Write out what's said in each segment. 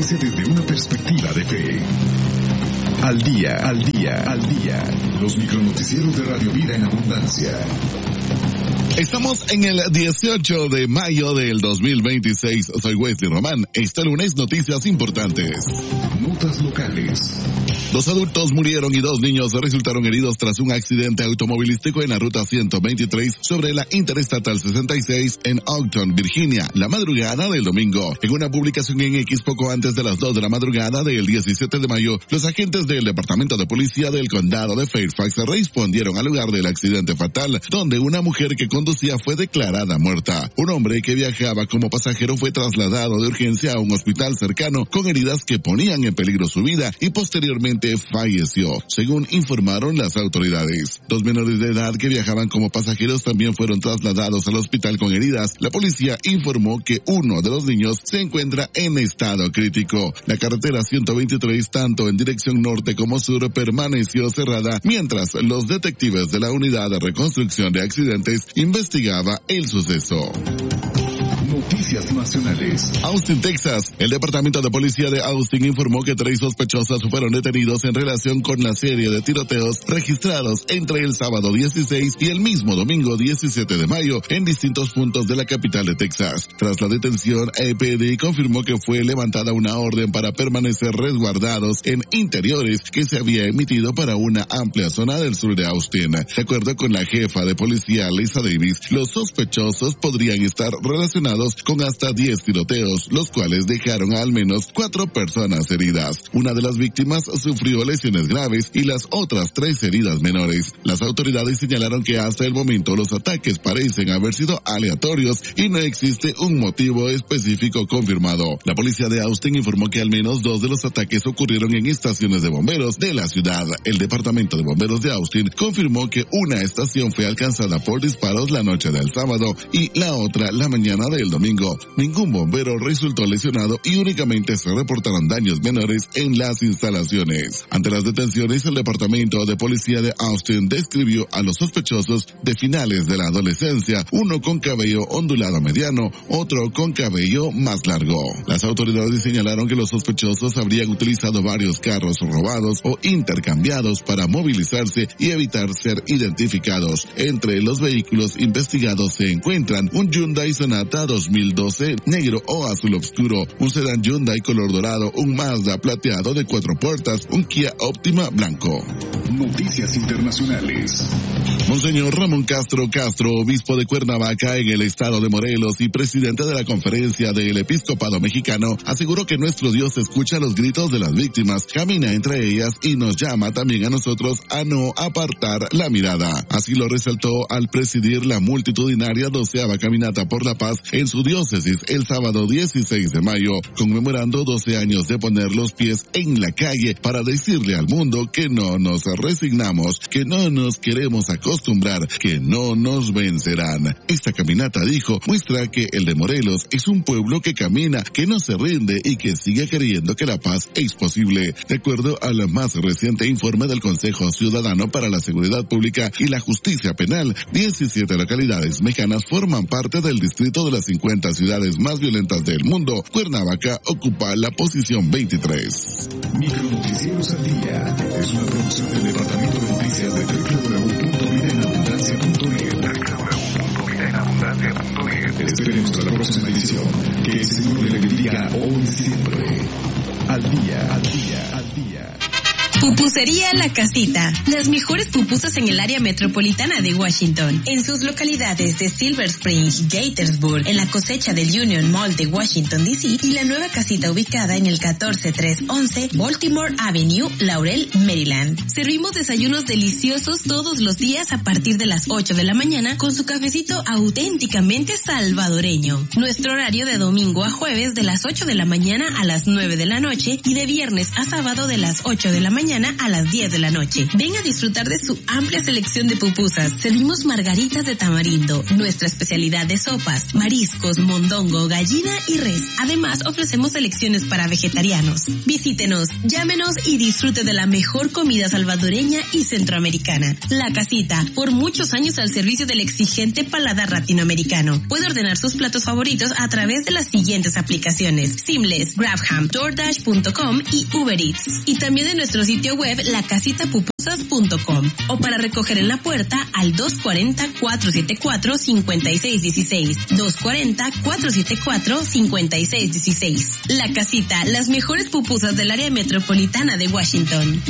noticia desde una perspectiva de fe. Al día, al día, al día. Los micronoticieros de Radio Vida en Abundancia. Estamos en el 18 de mayo del 2026. Soy Wesley Román. Este lunes, noticias importantes. Notas locales. 2 adultos murieron y 2 niños resultaron heridos tras un accidente automovilístico en la ruta 123 sobre la Interestatal 66 en Ogden, Virginia, la madrugada del domingo. En una publicación en X poco antes de las 2 de la madrugada del 17 de mayo, los agentes del Departamento de Policía del Condado de Fairfax respondieron al lugar del accidente fatal, donde una mujer que conducía fue declarada muerta. Un hombre que viajaba como pasajero fue trasladado de urgencia a un hospital cercano con heridas que ponían en peligro su vida y posteriormente falleció, según informaron las autoridades. 2 menores de edad que viajaban como pasajeros también fueron trasladados al hospital con heridas. La policía informó que uno de los niños se encuentra en estado crítico. La carretera 123, tanto en dirección norte como sur, permaneció cerrada mientras los detectives de la Unidad de Reconstrucción de Accidentes investigaba el suceso. Noticias nacionales. Austin, Texas. El Departamento de Policía de Austin informó que 3 sospechosos fueron detenidos en relación con la serie de tiroteos registrados entre el sábado 16 y el mismo domingo 17 de mayo en distintos puntos de la capital de Texas. Tras la detención, EPD confirmó que fue levantada una orden para permanecer resguardados en interiores que se había emitido para una amplia zona del sur de Austin. De acuerdo con la jefa de policía, Lisa Davis, los sospechosos podrían estar relacionados con hasta 10 tiroteos, los cuales dejaron a al menos 4 personas heridas. Una de las víctimas sufrió lesiones graves y las otras 3 heridas menores. Las autoridades señalaron que hasta el momento los ataques parecen haber sido aleatorios y no existe un motivo específico confirmado. La policía de Austin informó que al menos 2 de los ataques ocurrieron en estaciones de bomberos de la ciudad. El Departamento de Bomberos de Austin confirmó que una estación fue alcanzada por disparos la noche del sábado y la otra la mañana del domingo. Ningún bombero resultó lesionado y únicamente se reportaron daños menores en las instalaciones. Ante las detenciones, el Departamento de Policía de Austin describió a los sospechosos de finales de la adolescencia, uno con cabello ondulado mediano, otro con cabello más largo. Las autoridades señalaron que los sospechosos habrían utilizado varios carros robados o intercambiados para movilizarse y evitar ser identificados. Entre los vehículos investigados se encuentran un Hyundai Sonata 2012 negro o azul oscuro, un sedán Hyundai color dorado, un Mazda plateado de 4 puertas, un Kia Optima blanco. Noticias internacionales. Monseñor Ramón Castro, obispo de Cuernavaca en el estado de Morelos y presidente de la Conferencia del Episcopado Mexicano, aseguró que nuestro Dios escucha los gritos de las víctimas, camina entre ellas y nos llama también a nosotros a no apartar la mirada. Así lo resaltó al presidir la multitudinaria 12ª Caminata por la Paz en su diócesis el sábado 16 de mayo, conmemorando 12 años de poner los pies en la calle para decirle al mundo que no nos resignamos, que no nos queremos acostumbrar, que no nos vencerán. Esta caminata, dijo, muestra que el de Morelos es un pueblo que camina, que no se rinde y que sigue creyendo que la paz es posible. De acuerdo al más reciente informe del Consejo Ciudadano para la Seguridad Pública y la Justicia Penal, 17 localidades mexicanas forman parte del distrito de las 50 ciudades más violentas del mundo. Cuernavaca ocupa la posición 23. Micronoticieros al día es una producción del Departamento de Noticias de www.vidaenabundancia.net. Esperemos a la próxima edición. Que el Señor le bendiga hoy y siempre. Al día, al día, al día. Pupusería La Casita. Las mejores pupusas en el área metropolitana de Washington. En sus localidades de Silver Spring, Gaithersburg, en la cosecha del Union Mall de Washington, D.C. y la nueva casita ubicada en el 14311 Baltimore Avenue, Laurel, Maryland. Servimos desayunos deliciosos todos los días a partir de las 8 de la mañana con su cafecito auténticamente salvadoreño. Nuestro horario de domingo a jueves de las 8 de la mañana a las 9 de la noche y de viernes a sábado de las 8 de la mañana mañana a las 10 de la noche. Ven a disfrutar de su amplia selección de pupusas. Servimos margaritas de tamarindo, nuestra especialidad de sopas, mariscos, mondongo, gallina y res. Además, ofrecemos selecciones para vegetarianos. Visítenos, llámenos y disfrute de la mejor comida salvadoreña y centroamericana. La Casita, por muchos años al servicio del exigente paladar latinoamericano. Puede ordenar sus platos favoritos a través de las siguientes aplicaciones: Seamless, Grabham, DoorDash.com y Uber Eats. Y también de nuestro sitio web lacasitapupusas.com, o para recoger en la puerta al 240-474-5616. 240-474-5616. La Casita, las mejores pupusas del área metropolitana de Washington.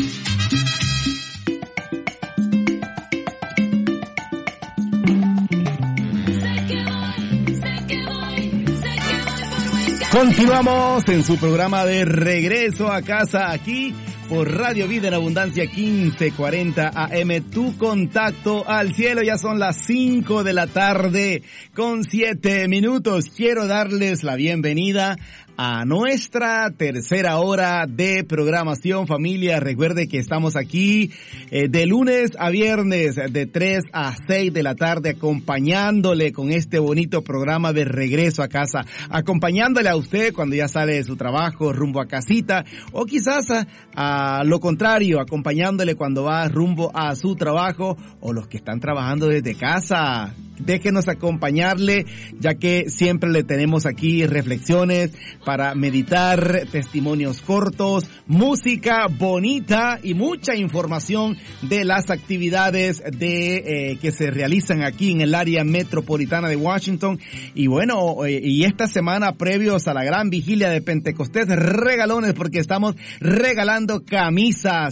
Continuamos en su programa de Regreso a Casa, aquí por Radio Vida en Abundancia 1540 AM, tu contacto al cielo. Ya son las 5 de la tarde con 7 minutos. Quiero darles la bienvenida a nuestra tercera hora de programación, familia. Recuerde que estamos aquí de lunes a viernes de 3 a 6 de la tarde, acompañándole con este bonito programa de Regreso a Casa, acompañándole a usted cuando ya sale de su trabajo rumbo a casita, o quizás a lo contrario, acompañándole cuando va rumbo a su trabajo, o los que están trabajando desde casa. Déjenos acompañarle, ya que siempre le tenemos aquí reflexiones para meditar, testimonios cortos, música bonita y mucha información de las actividades que se realizan aquí en el área metropolitana de Washington. Y bueno, y esta semana previos a la gran vigilia de Pentecostés, regalones, porque estamos regalando camisas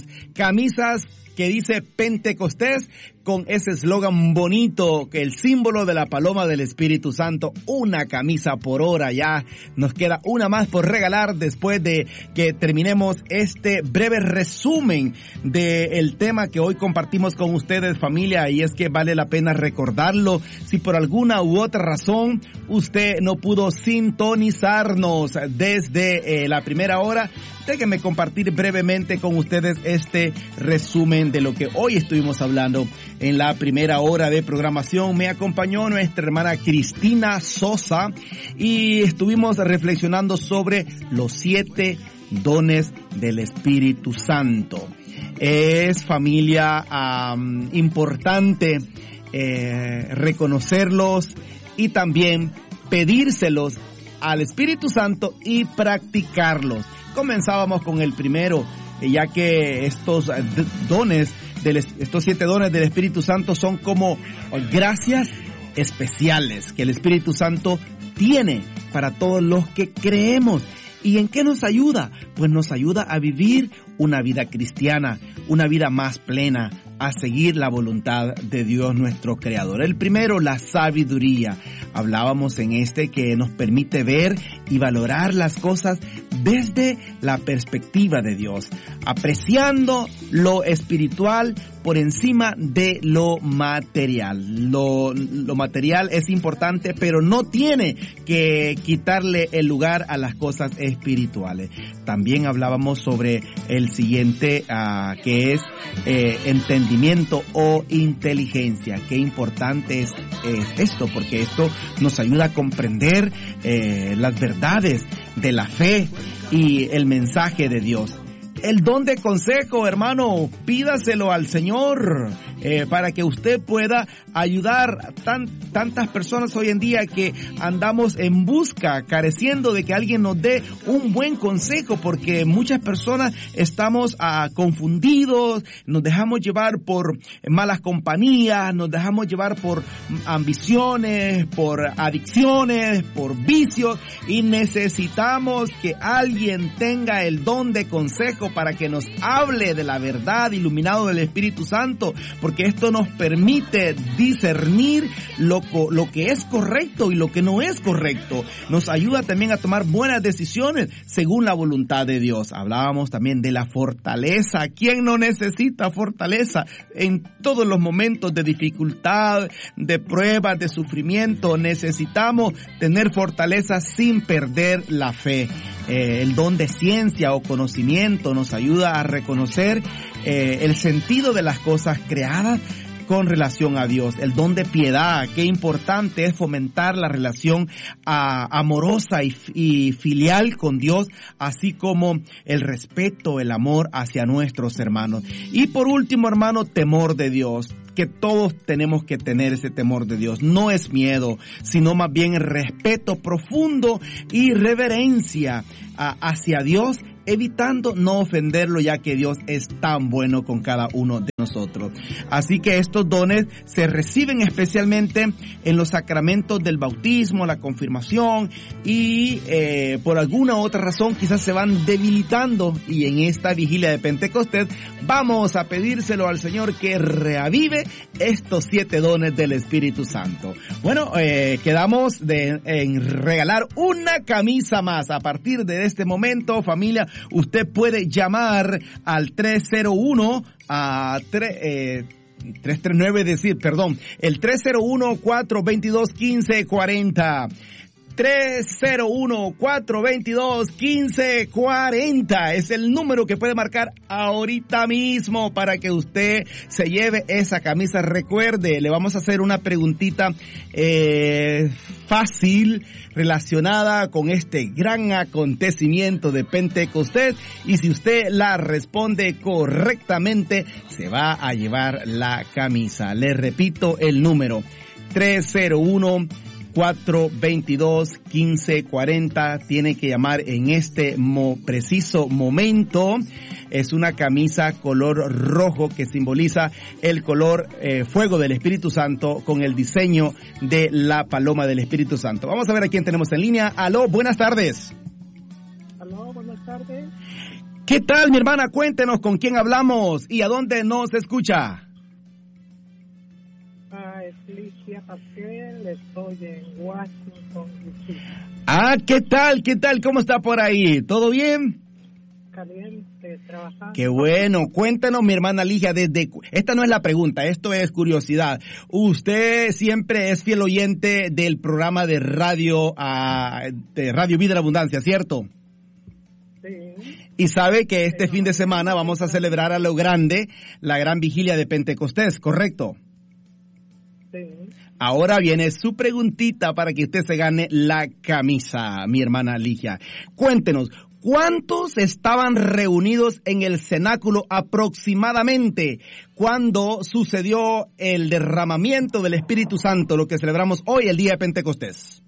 que dice Pentecostés, con ese eslogan bonito, que el símbolo de la paloma del Espíritu Santo, una camisa por hora. Ya nos queda una más por regalar después de que terminemos este breve resumen del tema que hoy compartimos con ustedes, familia, y es que vale la pena recordarlo. Si por alguna u otra razón usted no pudo sintonizarnos desde la primera hora, déjenme compartir brevemente con ustedes este resumen de lo que hoy estuvimos hablando. En la primera hora de programación me acompañó nuestra hermana Cristina Sosa y estuvimos reflexionando sobre los 7 dones del Espíritu Santo. Es, familia, importante reconocerlos y también pedírselos al Espíritu Santo y practicarlos. Comenzábamos con el primero, ya que estos 7 dones del Espíritu Santo son como gracias especiales que el Espíritu Santo tiene para todos los que creemos. ¿Y en qué nos ayuda? Pues nos ayuda a vivir una vida cristiana, una vida más plena, a seguir la voluntad de Dios nuestro Creador. El primero, la sabiduría. Hablábamos en que nos permite ver y valorar las cosas desde la perspectiva de Dios, apreciando lo espiritual por encima de lo material. Lo material es importante, pero no tiene que quitarle el lugar a las cosas espirituales. También hablábamos sobre el siguiente, que es entendimiento o inteligencia. Qué importante es esto, porque esto nos ayuda a comprender las verdades de la fe y el mensaje de Dios. El don de consejo, hermano, pídaselo al Señor para que usted pueda ayudar tantas personas hoy en día que andamos en busca, careciendo de que alguien nos dé un buen consejo, porque muchas personas estamos confundidos, nos dejamos llevar por malas compañías, nos dejamos llevar por ambiciones, por adicciones, por vicios, y necesitamos que alguien tenga el don de consejo para que nos hable de la verdad, iluminado del Espíritu Santo, porque esto nos permite discernir lo que es correcto y lo que no es correcto. Nos ayuda también a tomar buenas decisiones según la voluntad de Dios. Hablábamos también de la fortaleza. ¿Quién no necesita fortaleza? En todos los momentos de dificultad, de pruebas, de sufrimiento, necesitamos tener fortaleza sin perder la fe. El don de ciencia o conocimiento nos ayuda a reconocer el sentido de las cosas creadas con relación a Dios. El don de piedad, qué importante es fomentar la relación amorosa y filial con Dios, así como el respeto, el amor hacia nuestros hermanos. Y por último, hermano, temor de Dios, que todos tenemos que tener ese temor de Dios. No es miedo, sino más bien respeto profundo y reverencia hacia Dios, evitando no ofenderlo, ya que Dios es tan bueno con cada uno de nosotros. Así que estos dones se reciben especialmente en los sacramentos del bautismo, la confirmación, y por alguna otra razón quizás se van debilitando, y en esta vigilia de Pentecostés vamos a pedírselo al Señor que reavive estos 7 dones del Espíritu Santo. Bueno, quedamos en regalar una camisa más. A partir de este momento, familia, usted puede llamar al 301-422-1540. 301-422-1540 es el número que puede marcar ahorita mismo para que usted se lleve esa camisa. Recuerde, le vamos a hacer una preguntita fácil relacionada con este gran acontecimiento de Pentecostés, y si usted la responde correctamente se va a llevar la camisa. Le repito el número: 301-422-1540. Tiene que llamar en este preciso momento. Es una camisa color rojo que simboliza el color fuego del Espíritu Santo, con el diseño de la paloma del Espíritu Santo. Vamos a ver a quién tenemos en línea. Aló, buenas tardes. Aló, buenas tardes. ¿Qué tal, mi hermana? Cuéntenos con quién hablamos y a dónde nos escucha. Ligia Pasquel, estoy en Washington, D.C. ¿Qué tal? ¿Cómo está por ahí? ¿Todo bien? Caliente, trabajando. Qué bueno. Cuéntanos, mi hermana Ligia, esta no es la pregunta, esto es curiosidad. Usted siempre es fiel oyente del programa de Radio Vida en Abundancia, ¿cierto? Sí. Y sabe que este fin de semana vamos a celebrar a lo grande la gran vigilia de Pentecostés, ¿correcto? Sí. Ahora viene su preguntita para que usted se gane la camisa, mi hermana Ligia. Cuéntenos, ¿cuántos estaban reunidos en el cenáculo aproximadamente cuando sucedió el derramamiento del Espíritu Santo, lo que celebramos hoy, el día de Pentecostés?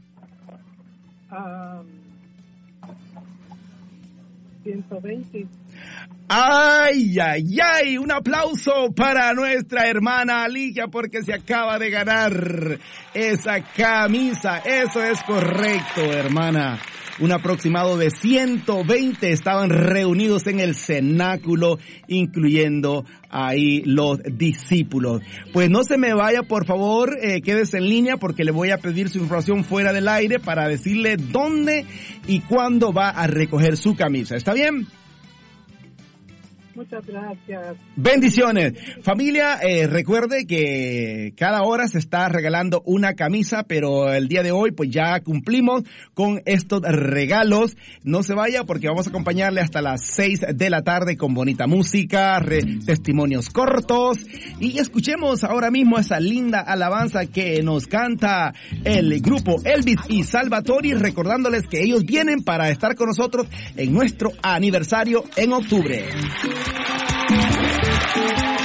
120. ¡Ay! Un aplauso para nuestra hermana Ligia porque se acaba de ganar esa camisa. Eso es correcto, hermana. Un aproximado de 120 estaban reunidos en el cenáculo, incluyendo ahí los discípulos. Pues no se me vaya, por favor, quédese en línea porque le voy a pedir su información fuera del aire para decirle dónde y cuándo va a recoger su camisa. ¿Está bien? Muchas gracias. Bendiciones. Familia, recuerde que cada hora se está regalando una camisa, pero el día de hoy pues ya cumplimos con estos regalos. No se vaya porque vamos a acompañarle hasta las 6 de la tarde con bonita música, testimonios cortos, y escuchemos ahora mismo esa linda alabanza que nos canta el grupo Elvis y Salvatori, recordándoles que ellos vienen para estar con nosotros en nuestro aniversario en octubre.